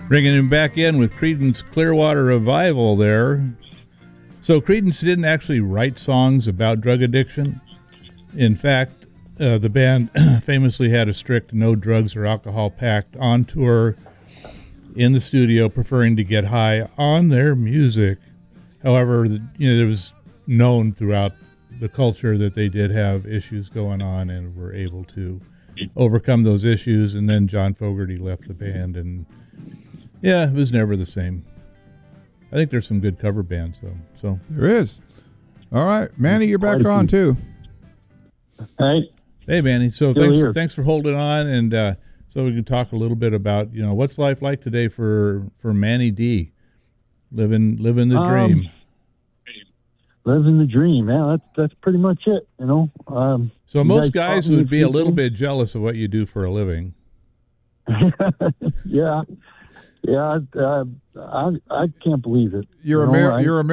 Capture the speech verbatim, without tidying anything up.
Bringing him back in with Creedence Clearwater Revival there. So Creedence didn't actually write songs about drug addiction. In fact, uh, the band famously had a strict no drugs or alcohol pact on tour, in the studio, preferring to get high on their music. However, you know, it was known throughout the culture that they did have issues going on and were able to overcome those issues. And then John Fogerty left the band, and yeah, it was never the same. I think there's some good cover bands, though. So there is. All right, Manny, you're back on too. Hey, hey, Manny. So Still thanks, here. thanks for holding on, and uh, so we can talk a little bit about, you know, what's life like today for for Manny D. Living living the Um, dream. Living the dream, man. That's that's pretty much it, you know. Um, So you most guys guys taught me would be a few little things. bit jealous of what you do for a living. yeah, yeah. I, I I can't believe it. You're you a know, Mar- I- you're a